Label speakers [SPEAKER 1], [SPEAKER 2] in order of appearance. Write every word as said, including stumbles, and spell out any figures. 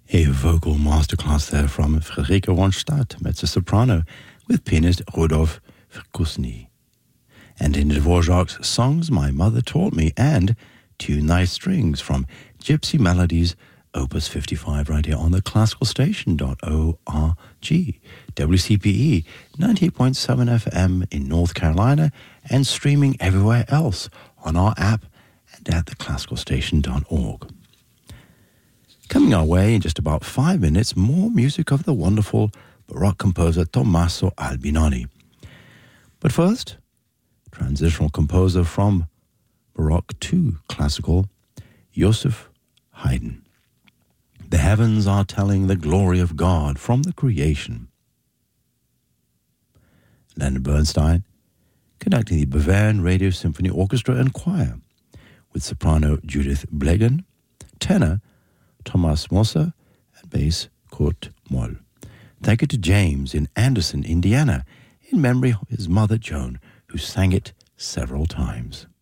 [SPEAKER 1] A vocal masterclass there from Friederike Ronstadt, mezzo-soprano, with pianist Rudolf Verkusny. And in Dvorak's Songs My Mother Taught Me and Tune Thy Strings from Gypsy Melodies, Opus fifty-five, right here on the classical station dot org. W C P E ninety-eight point seven F M in North Carolina and streaming everywhere else on our app and at the classical station dot org. Coming our way in just about five minutes, more music of the wonderful Baroque composer Tommaso Albinoni. But first, transitional composer from Baroque to classical, Joseph Haydn. The heavens are telling the glory of God from the creation. Leonard Bernstein, conducting the Bavarian Radio Symphony Orchestra and Choir, with soprano Judith Blegen, tenor Thomas Moser, and bass Kurt Moll. Thank you to James in Anderson, Indiana, in memory of his mother Joan, who sang it several times.